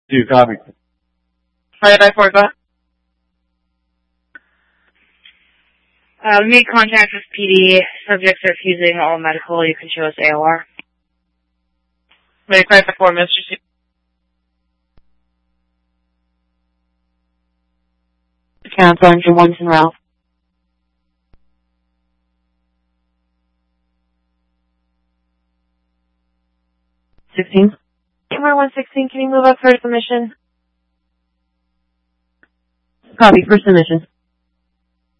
Do copy. Fire by 4, go ahead. We made contact with PD. Subjects are refusing all medical. You can show us AOR. May I by 4, Mr. C. Council Engine 1 and Ralph. 16. Camera 116, can you move up for submission? Copy for submission.